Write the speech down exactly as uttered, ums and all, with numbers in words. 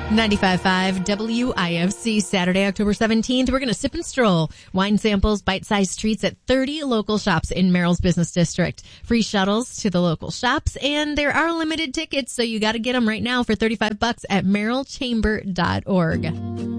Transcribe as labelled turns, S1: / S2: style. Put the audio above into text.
S1: ninety-five point five W I F C, Saturday, October seventeenth. We're going to sip and stroll. Wine samples, bite-sized treats at thirty local shops in Merrill's Business District. Free shuttles to the local shops, and there are limited tickets, so you got to get them right now for thirty-five bucks at merrill chamber dot org.